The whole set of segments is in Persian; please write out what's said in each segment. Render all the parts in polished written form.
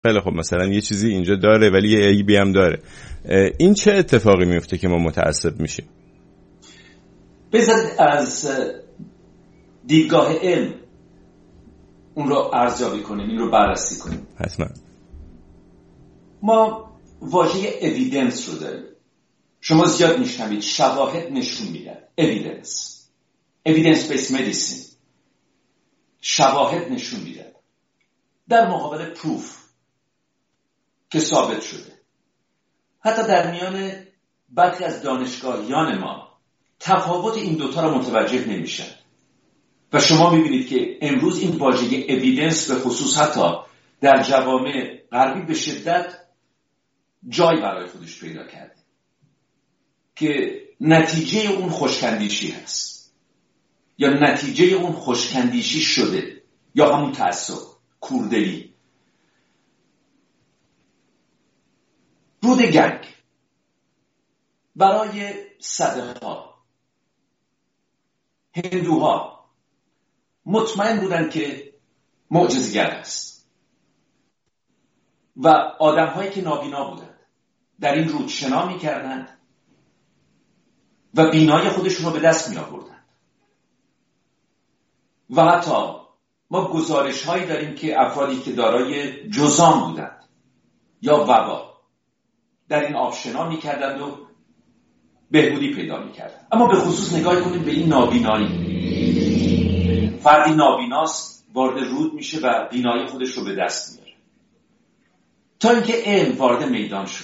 خیلی خب، مثلا یه چیزی اینجا داره ولی یه عیبی هم داره. این چه اتفاقی میفته که ما متعصب میشیم؟ بذارید از دیدگاه علم اون رو ارزیابی کنیم، این رو بررسی کنیم. حتما. ما واژه اویدنس رو داریم. شما زیاد میشنوید شواهد نشون میدن. evidence based medicine، شواهد نشون میدن در مقابل پروف که ثابت شده. حتی در میان برخی از دانشگاهیان ما تفاوت این دوتا رو متوجه نمیشن و شما میبینید که امروز این واژه اویدنس به خصوص حتی در جوامع غربی به شدت جای برای خودش پیدا کرده که نتیجه اون خوشکندیشی هست یا نتیجه اون خوشکندیشی شده یا همون تعصب، کوردلی. رود گنگ برای صدها هندوها مطمئن بودن که معجزه‌گر است و آدم‌هایی که نابینا بودند در این رود شنا می‌کردند و بینایی خودشون رو به دست می‌آوردند. و حتی ما گزارش‌هایی داریم که افرادی که دارای جذام بودند یا وبا در این آب شنا می‌کردند و بهبودی پیدا می‌کردند. اما به خصوص نگاه کنیم به این نابینایی. فردی نابیناست وارد رود میشه و بینایی خودش رو به دست میاره تا اینکه علم وارد میدان شد.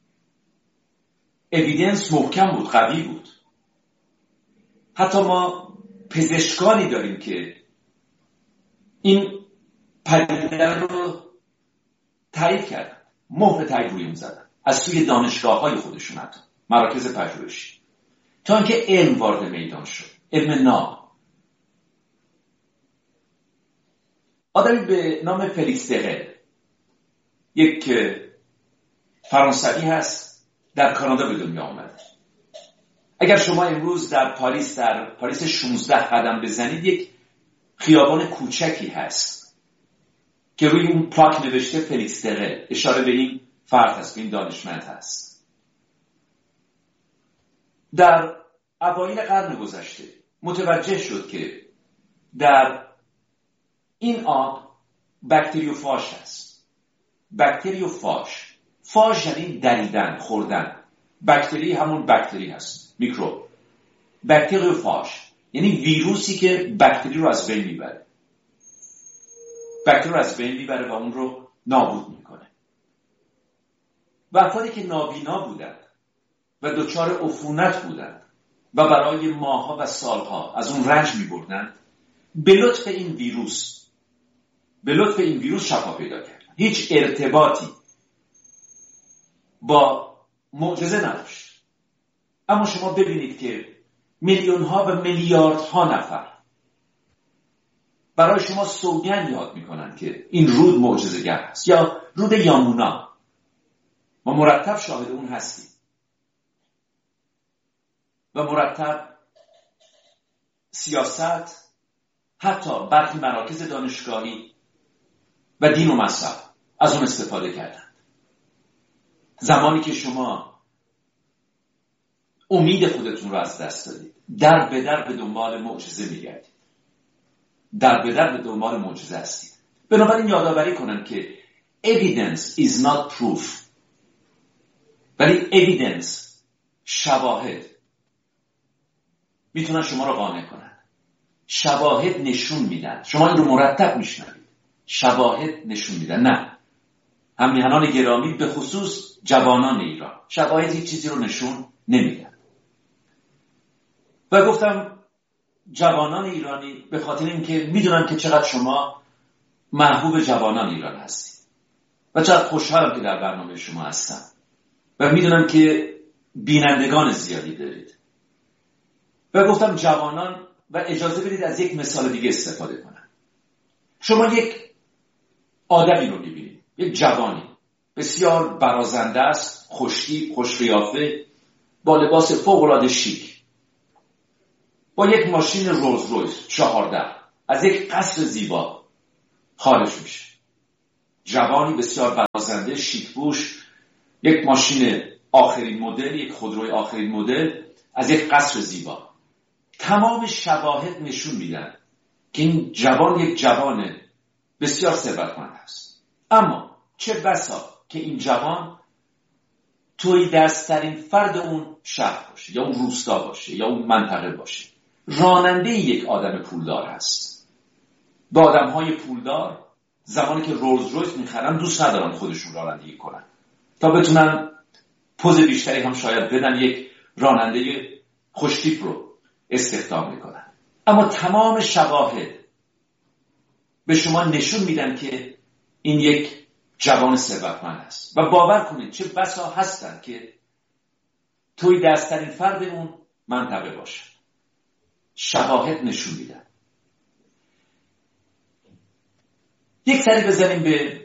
اویدنس محکم بود، قوی بود. حتی ما پزشکانی داریم که این پدیده رو تایید کردن، مهر تایید روی اون زدن از سوی دانشگاه‌های خودشون، حتی مراکز پژوهشی، تا اینکه علم وارد میدان شد. علم ناب. آدمی به نام فلیکس دقل، یک فرانسوی هست، در کانادا به دنیا آمده. اگر شما امروز در پاریس 16 قدم بزنید، یک خیابان کوچکی هست که روی اون پلاک نوشته فلیکس دقل، اشاره به این فرد هست، به این دانشمند هست. در اوایل قرن گذشته متوجه شد که در این آب بکتریوفاژ هست. بکتریوفاژ، فاژ یعنی دریدن، خوردن. بکتری همون بکتری هست، میکروب. بکتریوفاژ یعنی ویروسی که بکتری رو از بین میبره. بکتری رو از بین میبره و اون رو نابود میکنه. و افرادی که نابینا بودند و دچار عفونت بودند و برای ماه‌ها و سالها از اون رنج میبردند، به لطف این ویروس شفا پیدا کرد. هیچ ارتباطی با معجزه نداشت. اما شما ببینید که میلیون‌ها و میلیاردها نفر برای شما سوگند یاد میکنند که این رود معجزه‌گر است. یا رود یامونا، ما مرتب شاهد اون هستیم و مرتب سیاست، حتی برخی مراکز دانشگاهی و دین و مذهب از اون استفاده کردند. زمانی که شما امید خودتون رو از دست دادید، در به دنبال معجزه میگردید، در به دنبال معجزه هستید. بنابراین یادآوری کنم که evidence is not proof، ولی evidence، شواهد، میتونن شما رو قانع کنن. شواهد نشون میدن. شما این رو مرتب میشنوید، شواهد نشون میدن. نه، هممیهنان گرامی، به خصوص جوانان ایران، شواهد هیچ چیزی رو نشون نمیدن. و گفتم جوانان ایرانی به خاطر اینکه میدونم که چقدر شما محبوب جوانان ایران هستید و چقدر خوشحالم که در برنامه شما هستم و میدونم که بینندگان زیادی دارید. و گفتم جوانان، و اجازه بدید از یک مثال دیگه استفاده کنم. شما یک آدمی رو میبینید، یک جوانی بسیار برازنده است، خوش قیافه، با لباس فوق‌العاده شیک، با یک ماشین رولز رویس 14 از یک قصر زیبا خارج میشه. جوانی بسیار برازنده، شیک‌پوش، یک ماشین آخرین مدل، یک خودروی آخرین مدل از یک قصر زیبا. تمام شواهد نشون میدن که این جوان یک جوان بسیار ثروتمند است. اما چه بسا که این جوان توی دستترین فرد اون شهر باشه یا اون روستا باشه یا اون منطقه باشه، راننده یک آدم پولدار هست. با آدم‌های پولدار زمانی که رولز رویس میخرن دوست ندارن خودشون رانندگی کنن تا بتونن پوز بیشتری هم شاید بدن، یک راننده خوشتیپ رو استخدام میکنن. اما تمام شواهد به شما نشون میدن که این یک جوان ثروتمند است و باور کنید چه بسا هستن که توی دستترین فرد اون منطقه باشه. شواهد نشون میدن. یک سری بزنیم به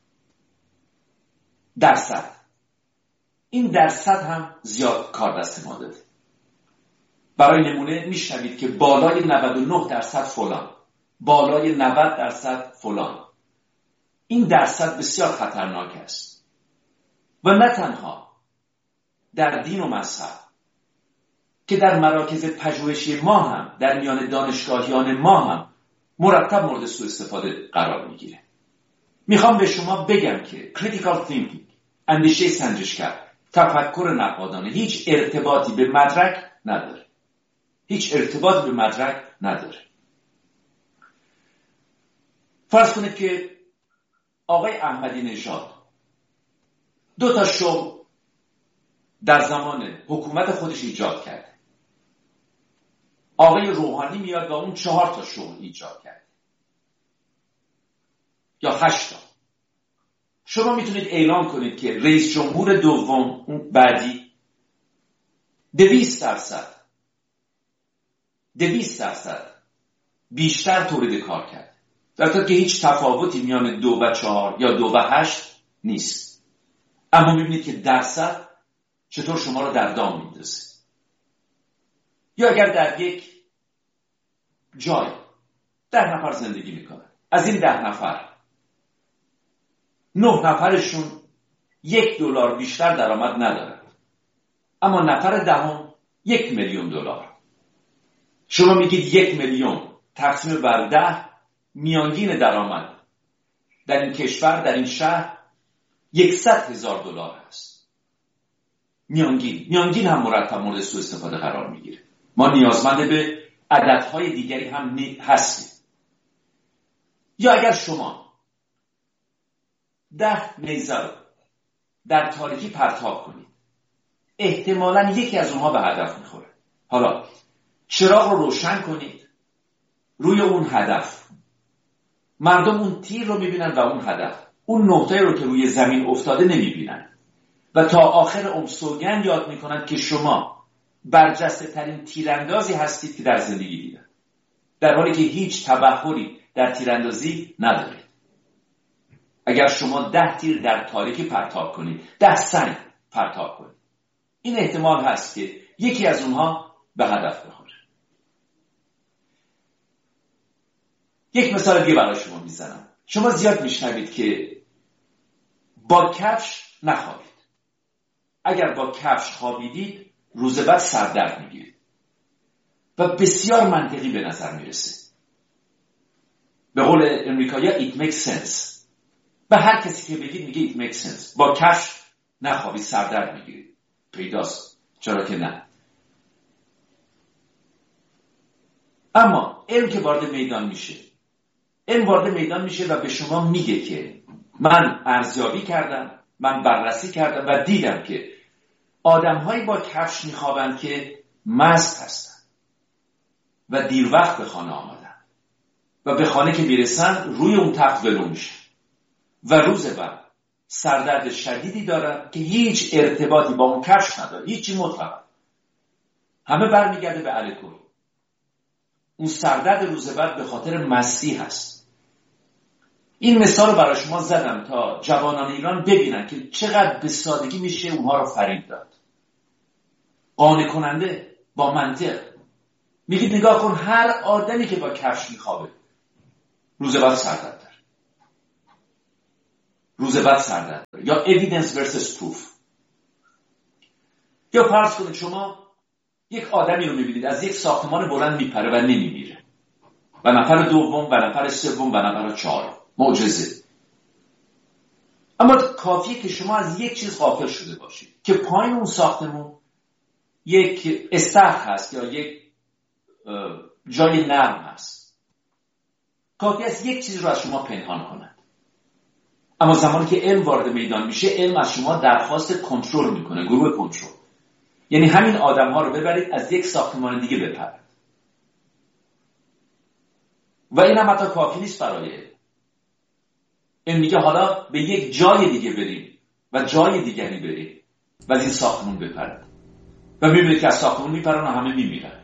درصد. این درصد هم زیاد کار دست ما داده. برای نمونه میشنوید که بالای 99% فلان، بالای 90% فلان. این درصد بسیار خطرناک است و نه تنها در دین و مذهب که در مراکز پژوهشی ما هم، در میان دانشگاهیان ما هم مرتب مورد سوء استفاده قرار میگیره. میخوام به شما بگم که critical thinking، اندیشه سنجشگر، تفکر نقادانه هیچ ارتباطی به مدرک نداره. هیچ ارتباطی به مدرک نداره. فرض کنید که آقای احمدی نژاد 2 شغل در زمان حکومت خودش ایجاد کرده. آقای روحانی میاد و اون 4 شغل ایجاد کرده یا 8. شما میتونید اعلام کنید که رئیس جمهور دوم اون بعدی 200% بیشتر تولید کار کرد، در حالی که هیچ تفاوتی میان 2 و 4 یا 2 و 8 نیست. اما میبینید که درصد چطور شما رو در دام میندازه. یا اگر در یک جای 10 نفر زندگی میکنن، از این 10 نفر 9 نفرشون $1 بیشتر درآمد ندارن، اما نفر دهم $1,000,000. شما میگید 1,000,000 تقسیم بر 10 میانگین درآمد در این کشور، در این شهر $100,000 هست. میانگین هم مرتب مورد سوء استفاده قرار میگیره. ما نیازمند به عددهای دیگری هم هستیم. یا اگر شما 10 نیزه رو در تاریکی پرتاب کنید، احتمالاً یکی از اونها به هدف میخوره. حالا چراغ رو روشن کنید روی اون هدف، مردم اون تیر رو میبینن و اون هدف، اون نقطه رو که روی زمین افتاده نمیبینن و تا آخر عمر سوگند یاد میکنن که شما برجسته ترین تیراندازی هستید که در زندگی دیدن، در حالی که هیچ تبحری در تیراندازی ندارید. اگر شما 10 تیر در تاریکی پرتاب کنید، 10 سنگ پرتاب کنید، این احتمال هست که یکی از اونها به هدف بخوره. یک مثال دیگه برای شما میزنم. شما زیاد میشنوید که با کفش نخوابید. اگر با کفش خوابیدید روز بعد سردرد میگیرید و بسیار منطقی به نظر میرسه. به قول امریکایی‌ها it makes sense. به هر کسی که بگید میگه it makes sense. با کفش نخوابید سردرد میگیرید. پیداست، چرا که نه. اما علم که وارد میدان میشه و به شما میگه که من ارزیابی کردم، من بررسی کردم و دیدم که آدم‌هایی با کفش میخوابند که مست هستن و دیر وقت به خانه آمدن و به خانه که میرسن روی اون تخت ولو میشن و روز بعد سردرد شدیدی دارن که هیچ ارتباطی با اون کفش نداره، هیچی مطلقا. همه برمیگرده به الکل. اون سردرد روز بعد به خاطر مستی هست. این مثال رو برای شما زدم تا جوانان ایران ببینن که چقدر به سادگی میشه اونها رو فریب داد. قانع کننده، با منطق. میگید نگاه کن، هر آدمی که با کفش میخوابه روز بعد سردرد داره. روز بعد سردرد داره، یا evidence versus proof. یا فرض کنید شما یک آدمی رو میبینید از یک ساختمان بلند میپره و نمیمیره، و نفر دوم و نفر سوم و نفر چهارم، معجزه. اما کافیه که شما از یک چیز غافل شده باشید که پایین اون ساختمون یک استخر هست یا یک جای نرم هست. کافی است یک چیز رو از شما پنهان کنند. اما زمانی که علم وارد میدان میشه، علم از شما درخواست کنترل میکنه، گروه کنترل. یعنی همین آدم ها رو ببرید از یک ساختمان دیگه بپرد. و این هم حتی کافی نیست برای علم. این میگه حالا به یک جای دیگه بریم و جای دیگری بریم و از این ساختمون بپرد. و میبینید که از ساختمون میپرن و همه میمیرن.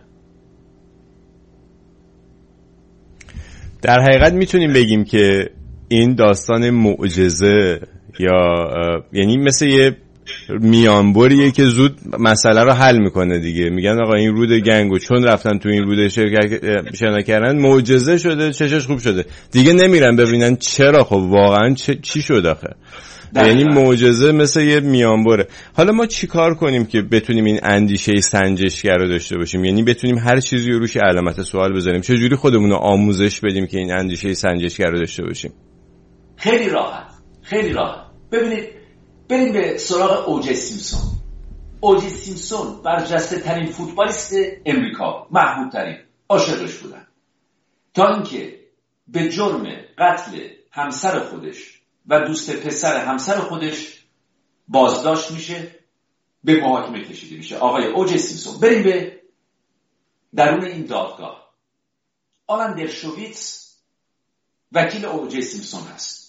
در حقیقت میتونیم بگیم که این داستان معجزه یا یعنی مثل یه میانبریه که زود مسئله رو حل میکنه دیگه. میگن آقا این رود گنگو چون رفتن تو این رود شنا کردن معجزه شده، چشش خوب شده، دیگه نمیرن ببینن چرا. خب واقعا چی شد آخه؟ یعنی معجزه مثل یه میانبره. حالا ما چی کار کنیم که بتونیم این اندیشه سنجشگر رو داشته باشیم؟ یعنی بتونیم هر چیزی رو روش علامت سوال بذاریم. چه جوری خودمون رو آموزش بدیم که این اندیشه سنجشگر رو داشته باشیم؟ خیلی راحت، خیلی راحت. ببینید، بریم به سراغ اوجی سیمپسون. اوجی سیمپسون برجسته ترین فوتبالیست امریکا، محبوب ترین، عاشقش بودن، تا اینکه به جرم قتل همسر خودش و دوست پسر همسر خودش بازداشت میشه، به محاکمه کشیده میشه. آقای اوجی سیمپسون. بریم به درون این دادگاه. آلن درشویتز وکیل اوجی سیمپسون هست.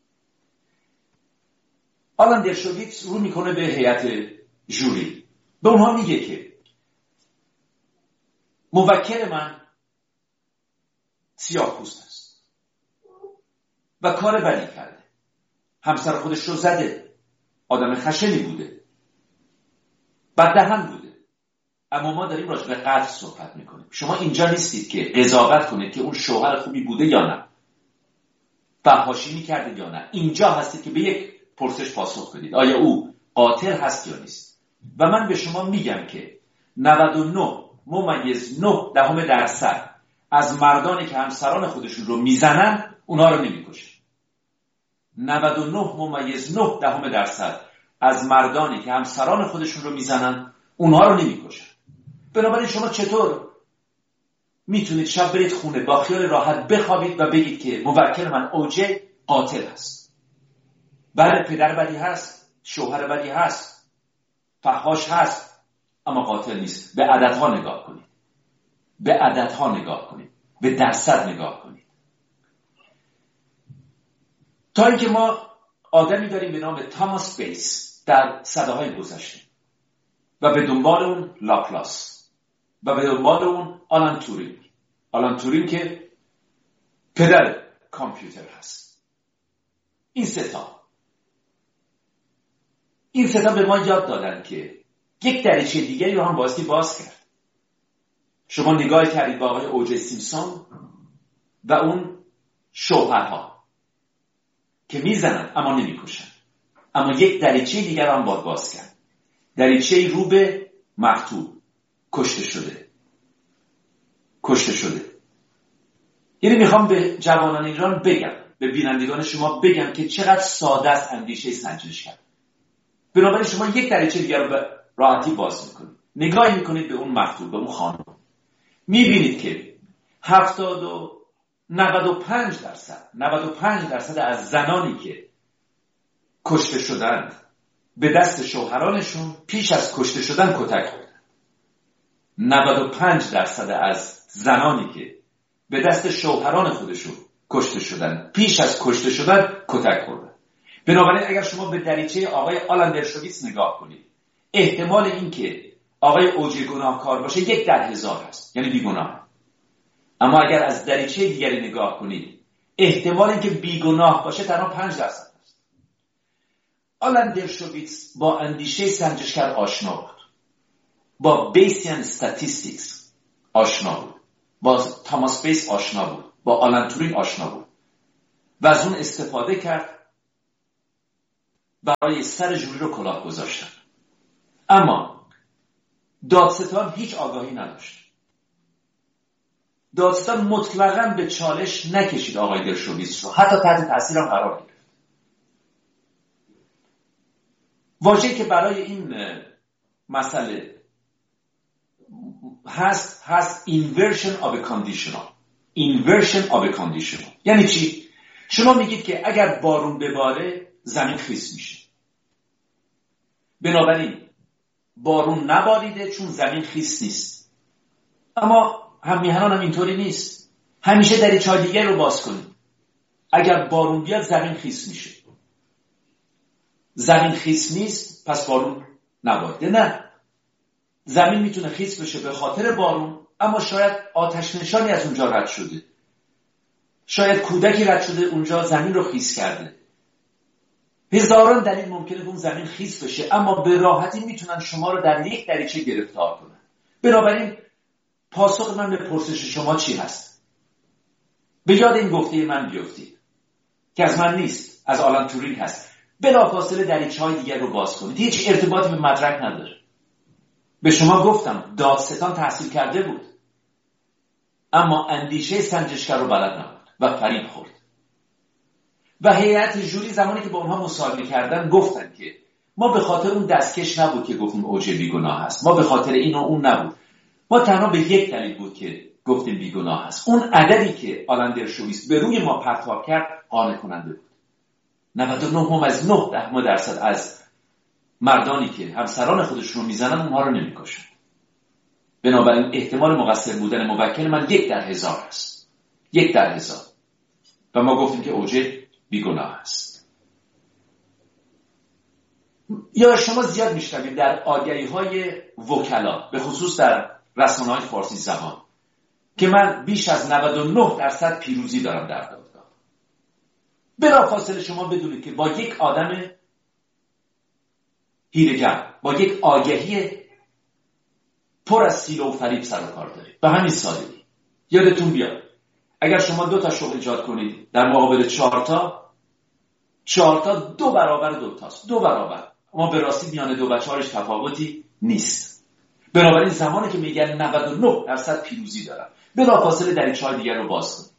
آلن درشویتز رو میکنه به هیئت جوری، به اونها میگه که موکل من سیاه‌پوست است و کار بدی کرده، همسر خودش رو زده، آدم خشنی بوده، بددهن بوده، اما ما داریم راجع به قتل صحبت میکنیم. شما اینجا نیستید که قضاوت کنید که اون شوهر خوبی بوده یا نه، فحاشی میکرده یا نه. اینجا هستید که به یک پرسش پاسخ بدید: آیا او قاتل هست یا نیست؟ و من به شما میگم که 99.9% از مردانی که همسران خودشون رو میزنن اونها رو نمیکشن. 99.9% از مردانی که همسران خودشون رو میزنن اونها رو نمیکشن. بنابراین شما چطور میتونید شب برید خونه با خیال راحت بخوابید و بگید که موکل من اوجی قاتل هست؟ بله، پدر بدی هست، شوهر بدی هست، فحاش هست، اما قاتل نیست. به عددها نگاه کنید، به عددها نگاه کنید، به درصد نگاه کنید. تا اینکه ما آدمی داریم به نام تاماس بیس در سده‌های گذشته و به دنبال اون لاپلاس و به دنبال اون آلن تورینگ. آلن تورینگ که پدر کامپیوتر هست. این ستا به ما یاد دادن که یک دریچه دیگری رو هم بایستی باز کرد. شما نگاه کردید با آقای اوجی سیمپسون و اون شوهرها که میزنن اما نمیکشن، اما یک دریچه دیگر هم باز کرد. دریچه رو به مقتول، کشته شده. یعنی میخوام به جوانان ایران بگم، به بینندگان شما بگم که چقدر ساده است اندیشه سنجشگر. بنابراین شما یک دریچه دیگر رو به راحتی باز میکنید، نگاهی میکنید به اون مقتول، به اون خانم، میبینید که 95% از زنانی که کشته شدند به دست شوهرانشون پیش از کشته شدن کتک خوردن. 95% از زنانی که به دست شوهران خودشون کشته شدن پیش از کشته شدن کتک خوردن. بنابراین اگر شما به دریچه آقای آلن درشویتز نگاه کنید، احتمال این که آقای اوجی گناهکار باشه 1 در 1000 هست، یعنی بیگناه. اما اگر از دریچه دیگری نگاه کنید، احتمال این که بیگناه باشه تنها 5% هست. آلن درشویتز با اندیشه سنجشگر آشنا بود، با بیسیان استاتیستیکس آشنا بود، با تاماس بیس آشنا بود، با آلن تورینگ آشنا بود و از اون استفاده کرد برای سر ژوری رو کلاه گذاشتن. اما دادستان هیچ آگاهی نداشت. دادستان مطلقاً به چالش نکشید آقای درشویتز رو، حتی تحت تاثیر هم قرار گرفت. واژه‌ای که برای این مسئله هست inversion of a conditional. inversion of a conditional یعنی چی؟ شما میگید که اگر بارون بباره زمین خیس میشه. بنابراین بارون نباریده چون زمین خیس نیست. اما هم میهنان هم اینطوری نیست. همیشه دریچه‌های دیگر رو باز کنید. اگر بارون بیاد زمین خیس میشه. زمین خیس نیست پس بارون نباریده. نه، زمین میتونه خیس بشه به خاطر بارون، اما شاید آتش نشانی از اونجا رد شده، شاید کودکی رد شده اونجا زمین رو خیس کرده. هزاران دلیل ممکنه اون زمین خیس بشه، اما به راحتی میتونن شما رو در یک دریچه گرفتار کنن. بنابراین پاسخ من به پرسش شما چی هست؟ به یاد این گفته من بیفتید که از من نیست، از آلان تورینگ هست. بلافاصله دریچه‌های دیگر رو باز کنید. هیچ ارتباطی به مدرک نداره. به شما گفتم دادستان تحصیل کرده بود، اما اندیشه سنجشگر رو بلد نبود و فریب خورد. و هیئت ژوری زمانی که با اونها مصاحبه کردن گفتن که ما به خاطر اون دستکش نبود که گفتیم اوج بیگناه هست، ما به خاطر این و اون نبود، ما تنها به یک دلیل بود که گفتیم بیگناه هست. اون عددی که آلان درشویتز به روی ما پرتاب کرد قانع کننده بود. 99.9% از مردانی که همسران خودشون رو میزنن اونها رو نمیکشن. بنابراین احتمال مقصر بودن موکل من 1 در 1000 هست. 1 در 1000. و ما گفتیم که اوج بیگناه هست. یا شما زیاد میشنوید در آگهی‌های وکلا، به خصوص در رسانه‌های فارسی زبان، که من بیش از 99% پیروزی دارم در دادگاه. بلافاصله شما بدونید که با یک آدم هیره‌گر، با یک آگهی پر از سیل و فریب سر و کار دارید. به همین سادگی. یادتون بیاد اگر شما 2 تا شغل ایجاد کنید در مقابل 4 تا 2 برابر 2 تاست. 2 برابر. اما به راستی میان 2 و 4 تفاوتی نیست. بنابراین زمانی که میگن 99% پیروزی دارم، بلافاصله دریچه‌های دیگر رو باز کنید.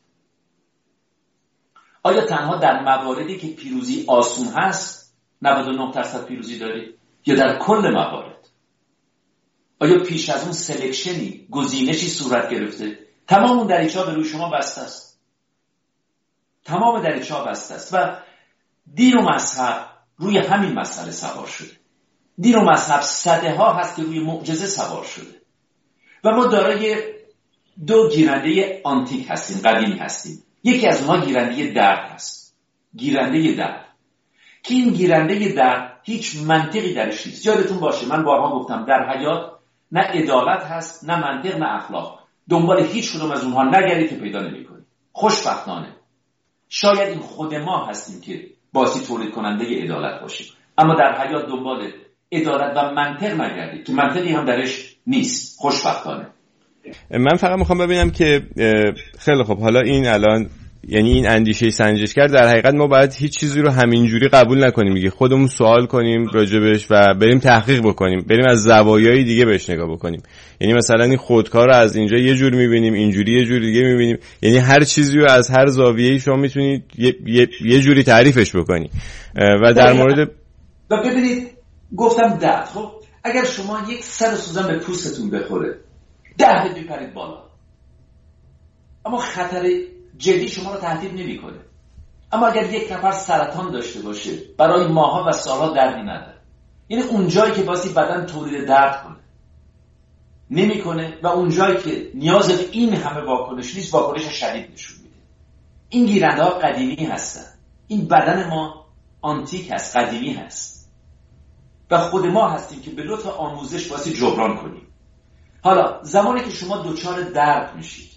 آیا تنها در مواردی که پیروزی آسون هست 99% پیروزی دارید یا در کل موارد؟ آیا پیش از اون سلکشنی، گزینشی صورت گرفته؟ تمام اون دریچه‌ها به روی شما بسته است. تمام دریچه‌ها بسته است و دین و مذهب روی همین مسئله سوار شده. دین و مذهب صدها هست که روی معجزه سوار شده. و ما دارای 2 گیرنده آنتیک هستیم، قدیمی هستیم. یکی از اونها گیرنده درد هست. گیرنده درد. که این گیرنده درد هیچ منطقی درش نیست. یادتون باشه من بارها گفتم در حیات نه عدالت هست، نه منطق، نه اخلاق. دنبال هیچ کدوم از اونها نگردید که پیدا نمی‌کنید. خوشبختانه شاید این خود ما هستیم که باعث تولید کننده عدالت باشیم، اما در حیات دنبال عدالت و منطق نگردید که منطقی هم درش نیست. خوشبختانه. من فقط میخوام ببینم که خیلی خب حالا این الان یعنی این اندیشه سنجشگر در حقیقت ما باید هیچ چیزی رو همینجوری قبول نکنیم دیگه، خودمون سوال کنیم راجبش و بریم تحقیق بکنیم، بریم از زوایای دیگه بهش نگاه بکنیم. یعنی مثلا این خودکار رو از اینجا یه جور میبینیم، اینجوری یه جور دیگه میبینیم. یعنی هر چیزی رو از هر زاویه‌ای شما میتونید یه جوری تعریفش بکنی. و در مورد و ببینید گفتم درد، خب اگر شما یک سر سوزن به پوستتون بخوره 10 میپرید بالا، اما خطر جدی شما رو تهدید نمی‌کنه. اما اگر یک نفر سرطان داشته باشه برای ماها و سالها دردی نداره، یعنی اون جایی که باسی بدن تولید درد کنه نمی‌کنه و اون جایی که نیاز به این همه واکنش نیست واکنش شدید نشون میده. این گیرنده‌ها قدیمی هستن. این بدن ما آنتیک هست، قدیمی هست و خود ما هستیم که به لطف آموزش باسی جبران کنیم. حالا زمانی که شما دچار درد میشید،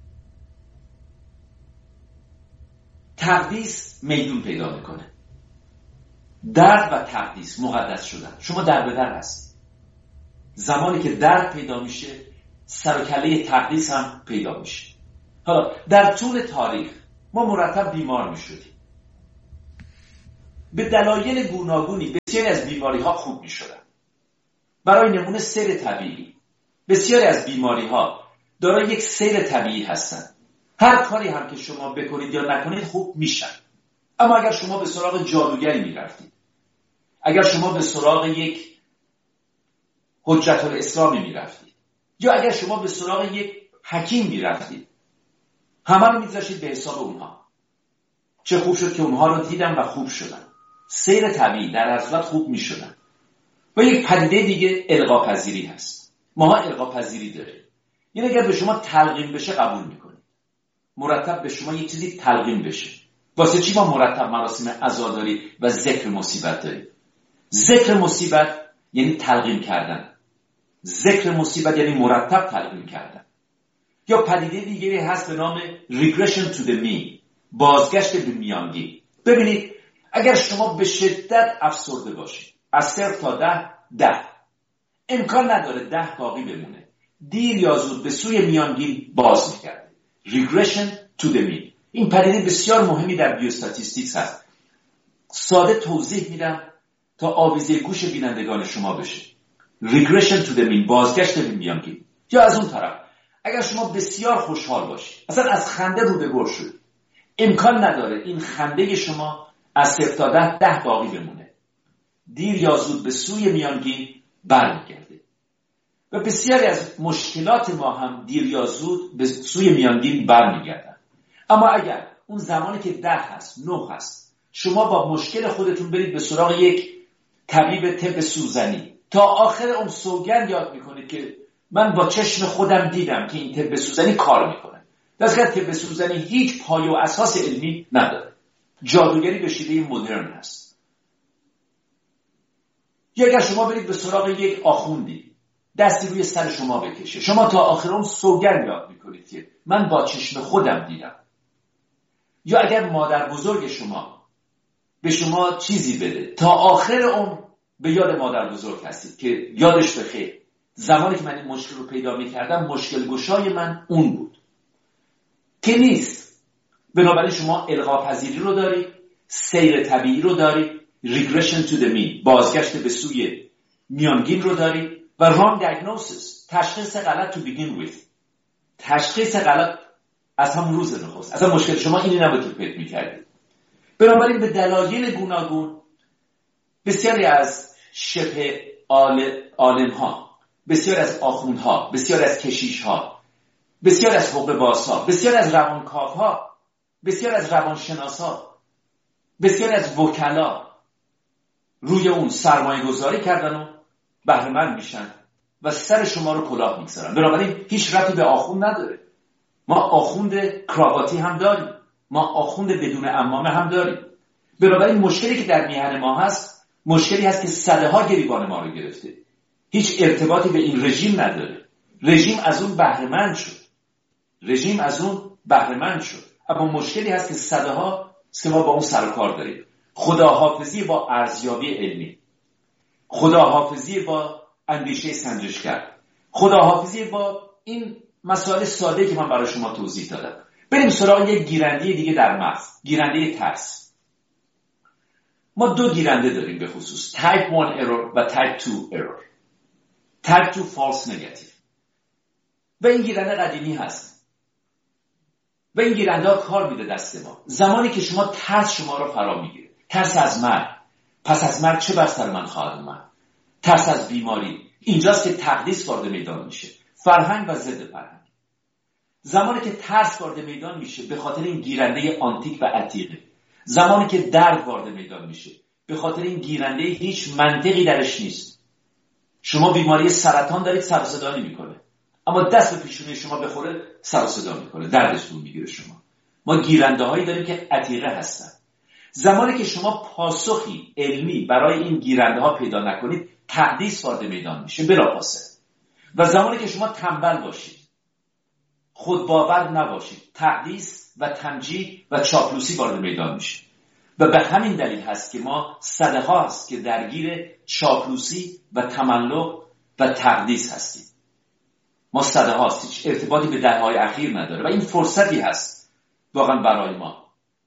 تقدیس میدون پیدا میکنه. درد و تقدیس مقدس شدن. شما در به در هست. زمانی که درد پیدا میشه سر و کله تقدیس هم پیدا میشه. حالا در طول تاریخ ما مرتب بیمار میشدیم. به دلایل گوناگونی بسیاری از بیماری ها خوب می شدن. برای نمونه سیر طبیعی، بسیاری از بیماری ها دارای یک سیر طبیعی هستند. هر کاری هم که شما بکنید یا نکنید خوب میشن. اما اگر شما به سراغ جادوگری میرفتید، اگر شما به سراغ یک حجت الاسلامی میرفتید، یا اگر شما به سراغ یک حکیم میرفتید، همه رو میذاشتید به حساب اونها. چه خوب شد که اونها رو دیدم و خوب شدن. سیر طبیعی در اصل خوب میشدن. و یک پدیده دیگه القاپذیری هست. ماها القاپذیری داریم. یعنی اگر به شما تلقین بشه قبول میکنید. مرتب به شما یک چیزی تلقین بشه. واسه چی ما مرتب مراسم عزاداری و ذکر مصیبت داریم؟ ذکر مصیبت یعنی تلقین کردن. ذکر مصیبت یعنی مرتب تلقین کردن. یا پدیده دیگری هست به نام regression to the mean، بازگشت به میانگین. ببینید اگر شما به شدت افسرده باشید، از 0 تا 10 امکان نداره 10 باقی بمونه. دیر یا زود به سوی میانگین باز می‌گرده. regression to the mean. این پدیده بسیار مهمی در بیوستاتیستیکس هست. ساده توضیح میدم تا آویزه گوش بینندگان شما بشه. regression to the mean، بازگشت به میانگین. یا از اون طرف اگر شما بسیار خوشحال باشید، اصلا از خنده رو به گور شد، امکان نداره این خنده شما از 0 تا 10 باقی بمونه. دیر یا زود به سوی میانگین برمیگرده. و بسیاری از مشکلات ما هم دیر یا زود به سوی میانگین برمیگردن. اما اگر اون زمانی که 10 هست، 9 هست، شما با مشکل خودتون برید به سراغ یک طبیب طب سوزنی، تا آخر اون سوگند یاد میکنید که من با چشم خودم دیدم که این طب سوزنی کار میکنه. درسته طب سوزنی هیچ پایه و اساس علمی نداره. جادوگری به شیوه مدرن هست. یا اگر شما برید به سراغ یک آخوندی، دستی روی سر شما بکشه، شما تا آخر اون سوگند یاد میکنید که من با چشم خودم دیدم. یا اگر مادر بزرگ شما به شما چیزی بده، تا آخر اون به یاد مادر بزرگ هستید که یادش بخیر، زمانی که من این مشکل رو پیدا میکردم مشکل گشای من اون بود. که نیست. بنابراین شما القاپذیری رو دارید، سیر طبیعی رو دارید، regression to the mean، بازگشت به سوی میانگین رو دارید، و wrong diagnosis، تشخیص غلط to begin with. تشخیص غلط از همون روز نخست. اصلا مشکل شما اینی نبود که پیدا میکردید. بنابراین به دلایل گوناگون بسیاری از شبه عالم‌ها، بسیاری از آخوندها، بسیاری از کشیش‌ها، بسیاری از حقه‌بازها، بسیاری از روانکاوها، بسیاری از روانشناسا، بسیاری از وکلا روی اون سرمایه گذاری کردن و بهره‌مند میشن و سر شما رو کلاه میگذارن. بنابراین هیچ ربطی به آخوند نداره. ما آخوند کراواتی هم داریم، ما آخوند بدون عمامه هم داریم. بنابراین مشکلی که در میهن ما هست، مشکلی هست که سده‌ها گریبان ما رو گرفته. هیچ ارتباطی به این رژیم نداره. رژیم از اون بهره‌مند شد. اما مشکلی هست که سده‌ها که ما با اون سر و کار داریم. خداحافظی با ارزیابی علمی، خداحافظی با اندیشه سنجشگر، خداحافظی با این مسائل ساده که من برای شما توضیح دادم. بریم سراغ یک گیرنده دیگه در مغز، گیرنده ترس. ما 2 گیرنده داریم به خصوص، type 1 error و type 2 error. type 2 false negative. و این گیرنده قدیمی هست. و این گیرنده ها کار میده دست ما. زمانی که شما ترس شما رو فرا میگیره، ترس از مرگ، پس از مرگ چه بر سر من خواهد اومد، ترس از بیماری، اینجاست که تقدیس وارد میدان میشه، فرهنگ و ضد فرهنگ. زمانی که ترس وارد میدان میشه به خاطر این گیرنده آنتیک و عتیقه. زمانی که درد وارد میدان میشه به خاطر این گیرنده هیچ منطقی درش نیست. شما بیماری سرطان دارید، سر و صدا نمیکنه، اما دست به پیشونی شما بخوره سر و صدا میکنه، دردتون میگیره شما. ما گیرنده هایی داریم که عتیقه هستن. زمانی که شما پاسخی علمی برای این گیرنده ها پیدا نکنید، تقدیس وارد میدان میشه بلافاصله. و زمانی که شما تنبل باشید، خودباور نباشید، تقدیس و تمجید و چاپلوسی وارد میدان میشه. و به همین دلیل هست که ما سده‌ها هست که درگیر چاپلوسی و تملق و تقدیس هستیم. ما سده‌ها هست، هیچ ارتباطی به دهه‌های اخیر نداره و این فرصتی هست واقعا برای ما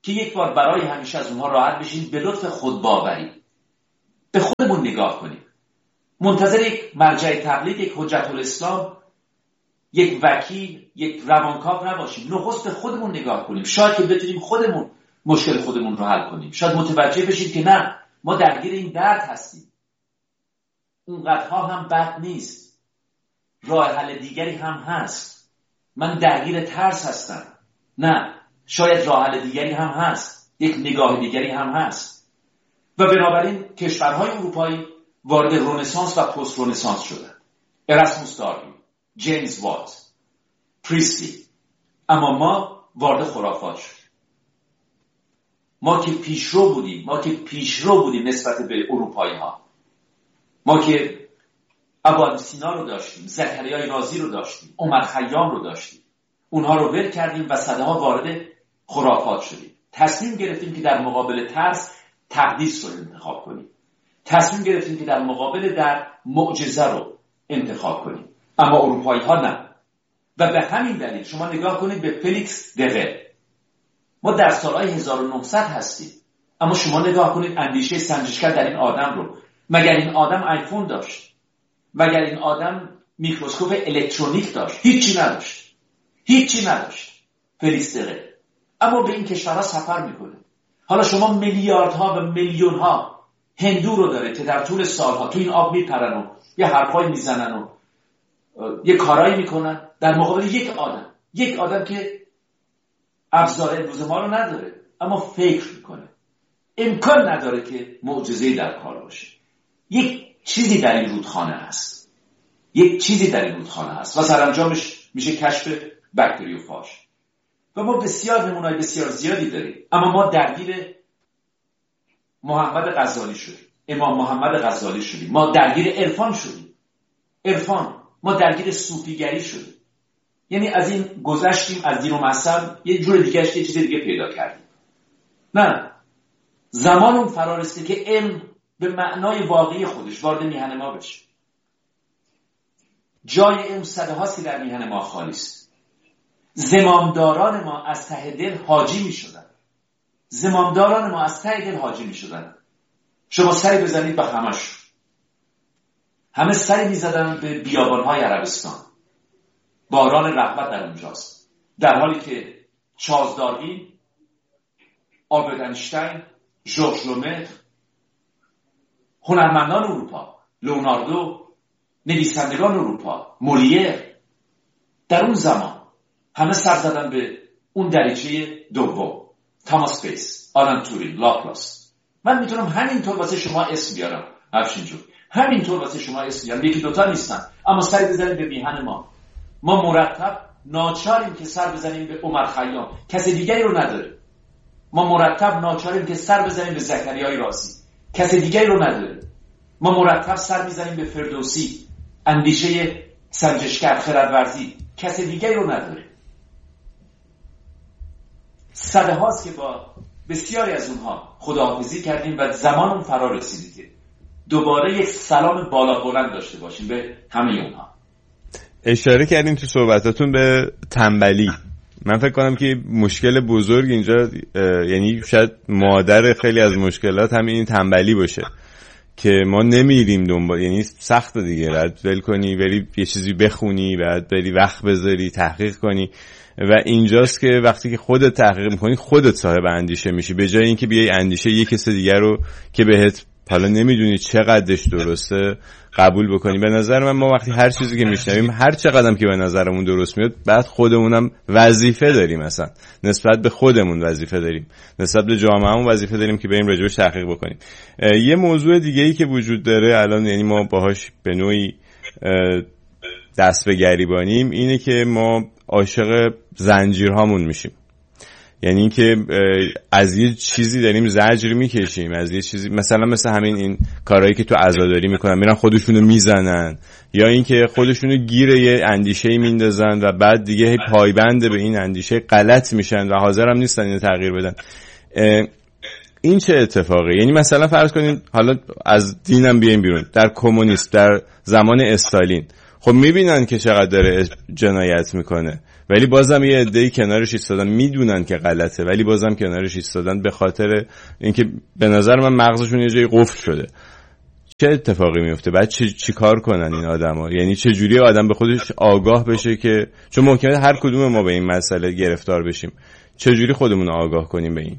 که یک بار برای همیشه از اونها راحت بشیم، به لطف خودباوری به خودمون نگاه کنیم. منتظر یک مرجع تقلید، یک حجت الاسلام، یک وکیل، یک روانکاو نباشیم. نخست به خودمون نگاه کنیم. شاید که بتونیم خودمون مشکل خودمون رو حل کنیم. شاید متوجه بشیم که نه، ما درگیر این درد هستیم، اونقدرها هم بد نیست، راه حل دیگری هم هست. من درگیر ترس هستم، نه، شاید راه حل دیگری هم هست، یک نگاه دیگری هم هست. و بنابراین کشورهای اروپایی وارد رنسانس و پست رنسانس شدن. اراسموس داروین، جیمز وات، پریسلی. اما ما وارد خرافات شدیم. ما که پیشرو بودیم نسبت به اروپایی ها. ما که ابو سینا رو داشتیم، زکریای رازی رو داشتیم، عمر خیام رو داشتیم، اونها رو ول کردیم و صدها وارد خرافات شدیم. تصمیم گرفتیم که در مقابل ترس تقدیس رو انتخاب کنیم. تصمیم گرفتیم که در مقابل در معجزه رو انتخاب کنیم. اما اروپایی ها نه. و به همین دلیل شما نگاه کنید به فلیکس دقه. ما در سالهای 1900 هستیم، اما شما نگاه کنید اندیشه سنجشگر در این آدم رو. مگر این آدم آیفون داشت؟ مگر این آدم میکروسکوپ الکترونیک داشت؟ هیچی نداشت فلیکس دقه. اما به این کشورها سفر میکنه. حالا شما میلیاردها و میلیونها هندو رو داره که در طول سالها تو این آب میپرن و یه حرفایی میزنن و یه کارایی میکنن در مقابل یک آدم که ابزار امروز ما رو نداره، اما فکر میکنه. امکان نداره که معجزه‌ای در کار باشه. یک چیزی در این رودخانه هست و سرانجامش میشه کشف بکتریوفاژ. و ما بسیار نمونه‌های بسیار زیادی داریم. اما ما درگیر محمد غزالی شدیم، امام محمد غزالی شدیم، ما درگیر عرفان شدیم، ما درگیر صوفیگری شدیم. یعنی از این گذشتیم، از دین و مذهب یه جور دیگه یه چیز دیگه پیدا کردیم. نه، زمان اون فرا رسیده که علم به معنای واقعی خودش وارد میهن ما بشه. جای علم صده هاست که در میهن ما خالی است. زمامداران ما از ته دل حاجی می شدن. شما سری بزنید به همه سری می زدن به بیابانهای عربستان. باران رحمت در اونجاست. در حالی که چارلز داروین، آلبرت اینشتین، ژورژ لومتر، هنرمندان اروپا، لئوناردو، نویسندگان اروپا، مولیر، در اون زمان همه سر زدن به اون دریچه دوم. تاماس پیس، آلن تورین، لاپلاس. من میتونم همینطور واسه شما اسم بیارم، افشین جون، همینطور واسه شما اسم بیارم. یکی دوتا نیستن، اما سر بزنیم به میهن ما. ما مرتب ناچاریم که سر بزنیم به عمر خیام، کسی دیگری رو نداره. ما مرتب ناچاریم که سر بزنیم به زکریای رازی، کسی دیگری رو نداره. ما مرتب سر میزنیم به فردوسی، اندیشه سنجشگر، خردورزی، کسی دیگری رو نداره. صده هاست که با بسیاری از اونها خداحافظی کردیم و زمان اون فرا رسیدی که دوباره یک سلام بالا بلند داشته باشیم به همه اونها. اشاره کردیم تو صحبتاتون به تنبلی. من فکر کنم که مشکل بزرگ اینجا، یعنی شاید مادر خیلی از مشکلات همین این تنبلی باشه که ما نمیریم دنبال. یعنی سخت دیگه، بعد ول کنی بری یه چیزی بخونی، بعد بری وقت بذاری تحقیق کنی، و اینجاست که وقتی که خودت تحقیق میکنی خودت صاحب اندیشه میشی، به جای اینکه بیای اندیشه یک کس دیگر رو که بهت حالا نمیدونی چقدرش درسته قبول بکنی. به نظر من ما وقتی هر چیزی که میشنویم، هر چقدرم که به نظرمون درست میاد، بعد خودمونم وظیفه داریم، مثلا نسبت به خودمون وظیفه داریم، نسبت به جامعهمون وظیفه داریم که بریم راجعش تحقیق بکنیم. یه موضوع دیگه‌ای که وجود داره الان، یعنی ما باهاش به نوعی دست به گریبانیم، اینه که ما عاشق زنجیرهامون میشیم. یعنی اینکه از یه چیزی داریم زجر میکشیم، از یه چیزی، مثل همین این کارهایی که تو عزاداری میکنن، میرن خودشونو میزنن، یا اینکه خودشونو گیر یه اندیشه‌ای میندازن و بعد دیگه پایبند به این اندیشه غلط میشن و حاضر هم نیستن اینو تغییر بدن. این چه اتفاقی؟ یعنی مثلا فرض کنین، حالا از دینم بیایم بیرون، در کمونیسم، در زمان استالین، خب میبینن که چقدر داره جنایت میکنه، ولی بازم یه عده‌ای کنارش ایستادن، میدونن که غلطه ولی بازم کنارش ایستادن به خاطر اینکه به نظر من مغزشون یه جایی قفل شده. چه اتفاقی میفته؟ بعد چی کار کنن این آدما؟ یعنی چه جوری آدم به خودش آگاه بشه که چون ممکنه هر کدوم ما به این مسئله گرفتار بشیم، چه جوری خودمون آگاه کنیم به این؟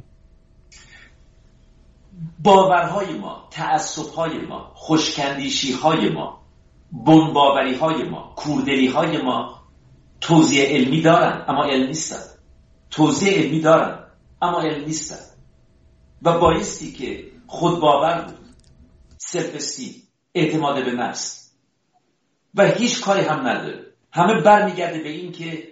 باورهای ما، تعصبهای ما، خوشکندیشی‌های ما، بنباوری‌های ما، کوردلی‌های ما توضیح علمی دارن اما علم نیستن. توضیح علمی دارن اما علم نیستن و بایستی که خودباور بود، سلف استیم، اعتماد به نفس و هیچ کاری هم نداره. همه برمیگرده به این که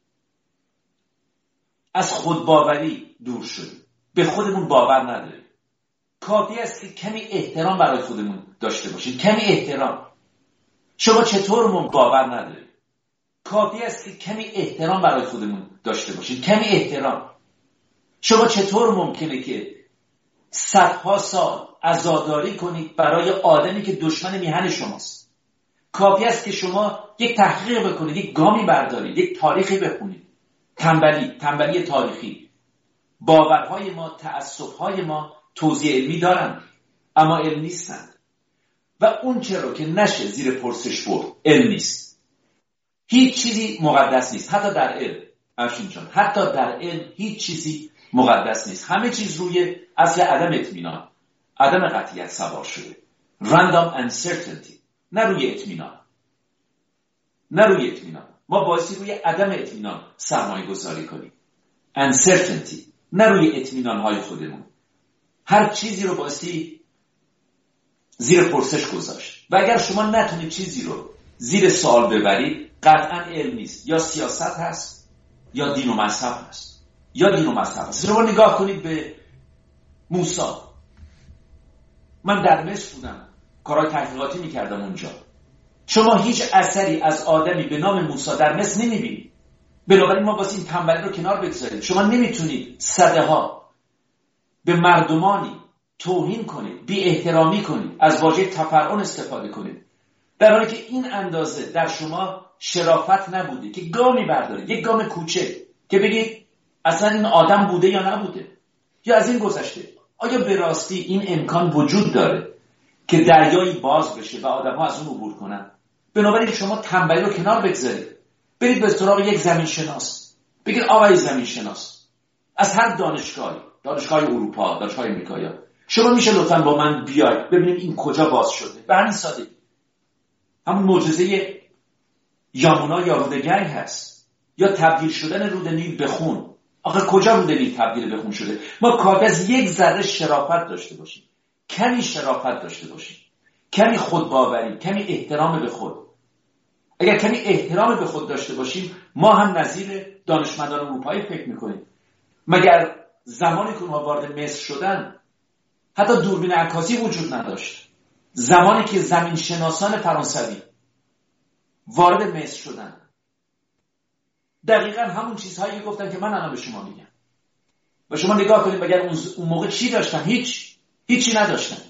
از خودباوری دور شدیم، به خودمون باور نداریم. کافی است که کمی احترام برای خودمون داشته باشیم، کمی احترام. شما چطور باور ندارید؟ کافی است که کمی احترام برای خودمون داشته باشیم، کمی احترام. شما چطور ممکنه که صدها سال عزاداری کنید برای آدمی که دشمن میهن شماست؟ کافی است که شما یک تحقیق بکنید، یک گامی بردارید، یک تاریخی بخونید. تنبلی تاریخی. باورهای ما، تعصبهای ما توضیح علمی دارن اما علم نیستن و اون چرا که نشه زیر پرسش برد علم نیست. هیچ چیزی مقدس نیست، حتی در علم. افشین جان، حتی در علم هیچ چیزی مقدس نیست. همه چیز روی اصل عدم اطمینان، عدم قطعیت سوار شده. random uncertainty، نه روی اطمینان، نه روی اطمینان. ما بایستی روی عدم اطمینان سرمایه گذاری کنیم. uncertainty، نه روی اطمینان های خودمون. هر چیزی رو بایستی زیر پرسش گذاشت و اگر شما نتونید چیزی رو زیر سوال ببرید قطعا علم نیست. یا سیاست هست یا دین و مذهب هست، یا دین و مذهب هست. شما نگاه کنید به موسی. من در مصر بودم، کارهای تحقیقاتی میکردم اونجا. شما هیچ اثری از آدمی به نام موسی در مصر نمیبینید. بنابراین ما واسه این تنبلی رو کنار بگذاریم. شما نمیتونید صدها به مردمانی توهین کنید، بی احترامی کنید، از واژه تفرعن استفاده کنید، در حالی که این اندازه در شما شرافت نبوده که گامی بردارید، یک گام کوچک، که بگید اصلا این آدم بوده یا نبوده. یا از این گذشته، آیا به راستی این امکان وجود داره که دریایی باز بشه و آدم‌ها از اون عبور کنن؟ بنابراین شما تنبلی رو کنار بگذارید، برید به سراغ یک زمینشناس، بگید آقای زمینشناس از هر دانشگاهی، دانشگاه اروپا، دانشگاه امریکایی، شما میشه لطفاً با من بیاید ببینیم این کجا باز شده. به همین سادگی. همون معجزه یامونا یا رودگنگ هست، یا تبدیل شدن رود نیل به خون. آخه کجا رود نیل تبدیل به خون شده؟ ما کافی از یک ذره شرافت داشته باشیم، کمی شرافت داشته باشیم، کمی خودباوری، کمی احترام به خود. اگر کمی احترام به خود داشته باشیم، ما هم نظیر دانشمندان اروپایی فکر میکنیم. مگر زمانی که اونها وارد مصر شدن حتی دوربین عکاسی وجود نداشت؟ زمانی که زمین شناسان فرانسوی وارد مصر شدن، دقیقا همون چیزهایی گفتن که من الان به شما میگم. و شما نگاه کنید مگر اون موقع چی داشتن؟ هیچی نداشتن.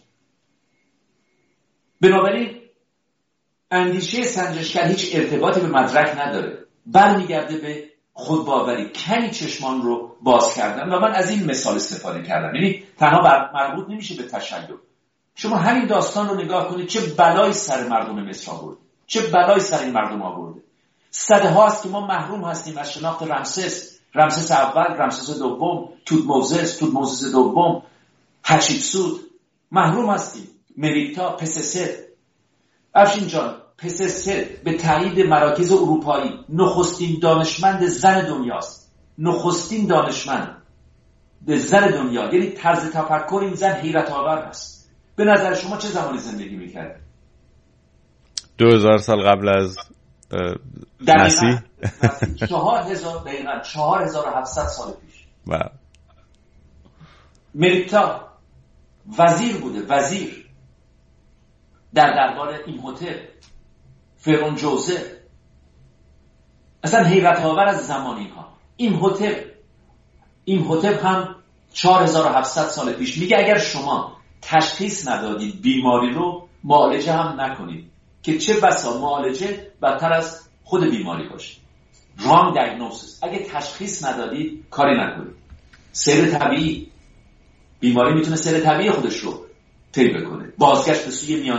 بنابراین اندیشه سنجشگر هیچ ارتباطی به مدرک نداره، برمیگرده به خودباوری. کمی چشمان رو باز کردن و من از این مثال استفاده کردم. یعنی تنها مربوط نمیشه به تشیع. شما همین داستان رو نگاه کنید، چه بلایی سر مردم مصر آورد، چه بلایی سر این مردم آورده. صدها است که ما محروم هستیم از شناخت رمسس اول، رمسس دوم، توتموزس دوم، هچیپسوت. محروم هستیم. مریتا، پسست. افشین جان، پسست به تایید مراکز اروپایی نخستین دانشمند زن دنیاست. نخستین دانشمند زن دنیا. یعنی طرز تفکر این زن حیرت آور است. به نظر شما چه زمانی زندگی میکرد؟ 2000 سال قبل از مسیح. 4700 سال پیش. بله. مریتا وزیر بوده، وزیر در دربار ایمهوتپ، فرعون جوزف. اصلا حیرت آور از زمان اینها. ایمهوتپ هم 4700 سال پیش میگه اگر شما تشخیص ندادید بیماری رو، معالجه هم نکنید که چه بسا معالجه بدتر از خود بیماری باشه. wrong diagnosis. اگه تشخیص ندادید کاری نکنید. سیر طبیعی، بیماری میتونه سیر طبیعی خودش رو طی بکنه. بازگشت به سوی میان